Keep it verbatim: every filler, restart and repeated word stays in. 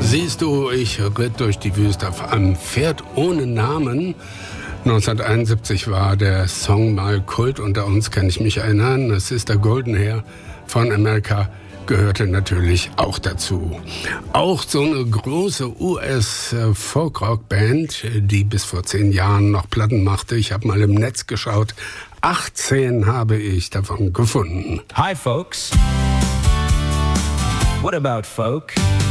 Siehst du, ich ritt durch die Wüste auf einem Pferd ohne Namen. neunzehnhunderteinundsiebzig war der Song mal Kult unter uns, kann ich mich erinnern. Es ist der Golden Hair von America, gehörte natürlich auch dazu. Auch so eine große U S-Folkrock-Band, die bis vor zehn Jahren noch Platten machte. Ich habe mal im Netz geschaut. achtzehn habe ich davon gefunden. Hi folks. What about folk?